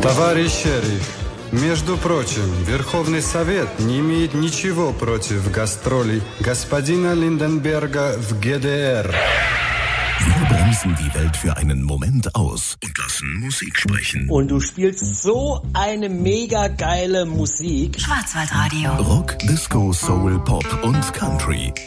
Товарищ шериф, между прочим, Верховный Совет не имеет ничего против гастролей господина Lindenberger в ГДР. Wir bremsen die Welt für einen Moment aus und lassen Musik sprechen. Und du spielst so eine mega geile Musik. Schwarzwaldradio. Rock, Disco, Soul, Pop und Country.